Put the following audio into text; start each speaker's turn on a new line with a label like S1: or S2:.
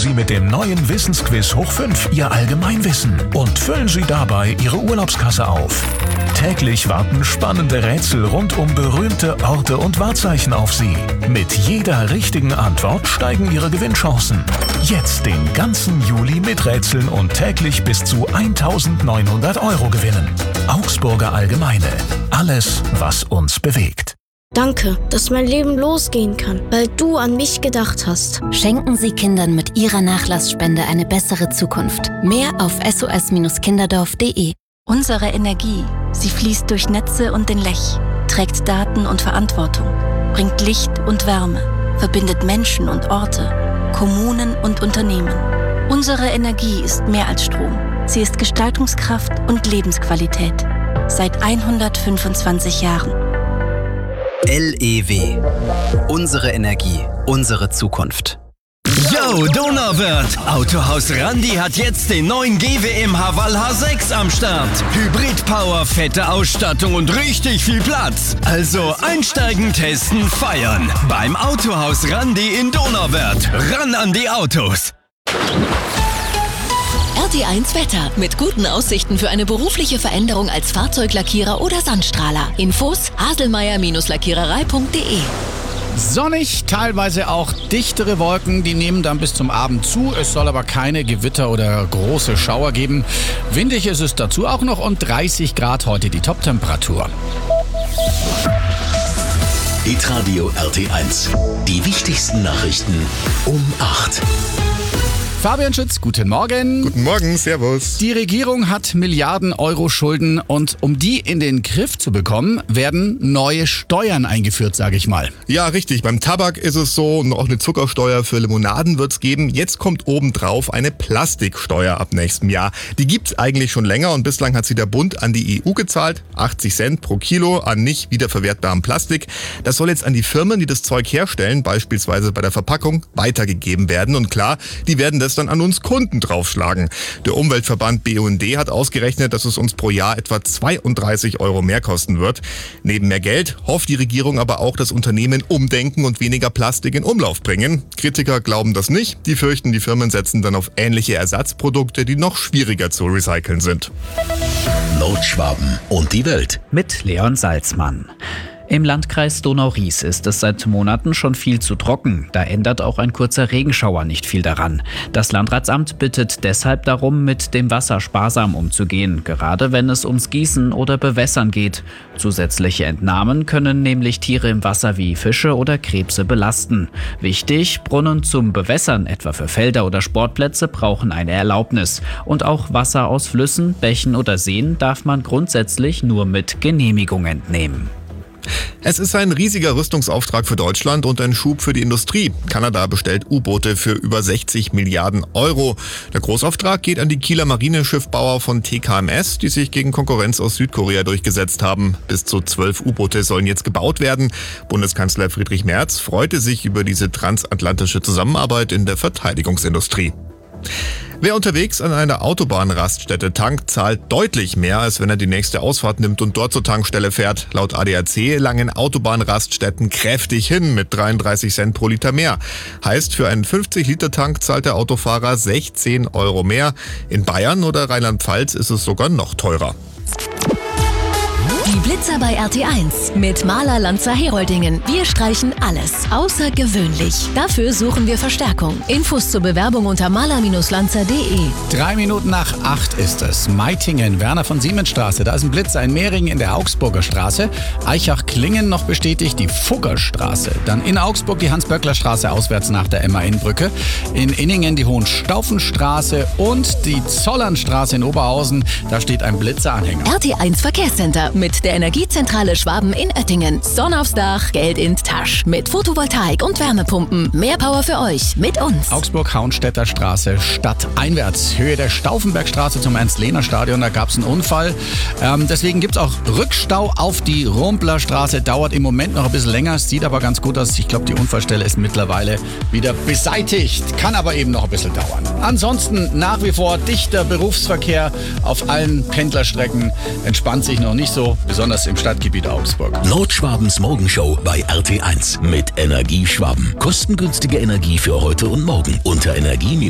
S1: Sie mit dem neuen Wissensquiz hoch 5 Ihr Allgemeinwissen und füllen Sie dabei Ihre Urlaubskasse auf. Täglich warten spannende Rätsel rund um berühmte Orte und Wahrzeichen auf Sie. Mit jeder richtigen Antwort steigen Ihre Gewinnchancen. Jetzt den ganzen Juli mit Rätseln und täglich bis zu 1.900 € gewinnen. Augsburger Allgemeine. Alles, was uns bewegt.
S2: Danke, dass mein Leben losgehen kann, weil du an mich gedacht hast.
S3: Schenken Sie Kindern mit Ihrer Nachlassspende eine bessere Zukunft. Mehr auf sos-kinderdorf.de.
S4: Unsere Energie, sie fließt durch Netze und den Lech, trägt Daten und Verantwortung, bringt Licht und Wärme, verbindet Menschen und Orte, Kommunen und Unternehmen. Unsere Energie ist mehr als Strom. Sie ist Gestaltungskraft und Lebensqualität. Seit 125 Jahren.
S5: LEW. Unsere Energie, unsere Zukunft.
S6: Yo, Donauwörth! Autohaus Randi hat jetzt den neuen GWM Haval H6 am Start. Hybrid-Power, fette Ausstattung und richtig viel Platz. Also einsteigen, testen, feiern. Beim Autohaus Randi in Donauwörth. Ran an die Autos!
S7: RT1 Wetter. Mit guten Aussichten für eine berufliche Veränderung als Fahrzeuglackierer oder Sandstrahler. Infos haselmeier-lackiererei.de.
S8: Sonnig, teilweise auch dichtere Wolken, die nehmen dann bis zum Abend zu. Es soll aber keine Gewitter oder große Schauer geben. Windig ist es dazu auch noch und 30 Grad heute die Toptemperatur.
S9: Hitradio RT1. Die wichtigsten Nachrichten um 8.
S8: Fabian Schütz, guten Morgen.
S10: Guten Morgen, servus.
S8: Die Regierung hat Milliarden Euro Schulden und um die in den Griff zu bekommen, werden neue Steuern eingeführt, sage ich mal.
S10: Ja, richtig. Beim Tabak ist es so, und auch eine Zuckersteuer für Limonaden wird es geben. Jetzt kommt obendrauf eine Plastiksteuer ab nächstem Jahr. Die gibt's eigentlich schon länger und bislang hat sie der Bund an die EU gezahlt. 80 Cent pro Kilo an nicht wiederverwertbarem Plastik. Das soll jetzt an die Firmen, die das Zeug herstellen, beispielsweise bei der Verpackung, weitergegeben werden. Und klar, die werden das dann an uns Kunden draufschlagen. Der Umweltverband BUND hat ausgerechnet, dass es uns pro Jahr etwa 32 € mehr kosten wird. Neben mehr Geld hofft die Regierung aber auch, dass Unternehmen umdenken und weniger Plastik in Umlauf bringen. Kritiker glauben das nicht. Die fürchten, die Firmen setzen dann auf ähnliche Ersatzprodukte, die noch schwieriger zu recyceln sind.
S9: Nordschwaben und die Welt.
S11: Mit Leon Salzmann. Im Landkreis Donau-Ries ist es seit Monaten schon viel zu trocken. Da ändert auch ein kurzer Regenschauer nicht viel daran. Das Landratsamt bittet deshalb darum, mit dem Wasser sparsam umzugehen, gerade wenn es ums Gießen oder Bewässern geht. Zusätzliche Entnahmen können nämlich Tiere im Wasser wie Fische oder Krebse belasten. Wichtig, Brunnen zum Bewässern, etwa für Felder oder Sportplätze, brauchen eine Erlaubnis. Und auch Wasser aus Flüssen, Bächen oder Seen darf man grundsätzlich nur mit Genehmigung entnehmen.
S10: Es ist ein riesiger Rüstungsauftrag für Deutschland und ein Schub für die Industrie. Kanada bestellt U-Boote für über 60 Milliarden €. Der Großauftrag geht an die Kieler Marineschiffbauer von TKMS, die sich gegen Konkurrenz aus Südkorea durchgesetzt haben. Bis zu 12 U-Boote sollen jetzt gebaut werden. Bundeskanzler Friedrich Merz freute sich über diese transatlantische Zusammenarbeit in der Verteidigungsindustrie. Wer unterwegs an einer Autobahnraststätte tankt, zahlt deutlich mehr, als wenn er die nächste Ausfahrt nimmt und dort zur Tankstelle fährt. Laut ADAC langen Autobahnraststätten kräftig hin mit 33 Cent pro Liter mehr. Heißt, für einen 50-Liter-Tank zahlt der Autofahrer 16 € mehr. In Bayern oder Rheinland-Pfalz ist es sogar noch teurer.
S7: Die Blitzer bei RT1 mit Maler Lanzer Heroldingen. Wir streichen alles außergewöhnlich. Dafür suchen wir Verstärkung. Infos zur Bewerbung unter maler-lanzer.de.
S8: 3 Minuten nach 8 ist es. Meitingen, Werner von Siemensstraße. Da ist ein Blitzer in Mehringen in der Augsburger Straße. Eichach-Klingen noch bestätigt die Fuggerstraße. Dann in Augsburg die Hans-Böckler-Straße auswärts nach der MAN-Brücke. In Inningen die Hohenstaufenstraße und die Zollernstraße in Oberhausen. Da steht ein Blitzeranhänger.
S7: RT1 Verkehrscenter mit der Energiezentrale Schwaben in Oettingen. Sonne aufs Dach, Geld in die Tasche. Mit Photovoltaik und Wärmepumpen. Mehr Power für euch mit uns.
S8: Augsburg-Hauenstädter Straße stadteinwärts. Höhe der Stauffenbergstraße zum Ernst-Lehner-Stadion. Da gab es einen Unfall. Deswegen gibt es auch Rückstau auf die Rumpler Straße. Dauert im Moment noch ein bisschen länger. Sieht aber ganz gut aus. Ich glaube, die Unfallstelle ist mittlerweile wieder beseitigt. Kann aber eben noch ein bisschen dauern. Ansonsten nach wie vor dichter Berufsverkehr auf allen Pendlerstrecken. Entspannt sich noch nicht so, besonders im Stadtgebiet Augsburg.
S9: Nordschwabens Morgenshow bei RT1 mit Energie Schwaben. Kostengünstige Energie für heute und morgen unter Energie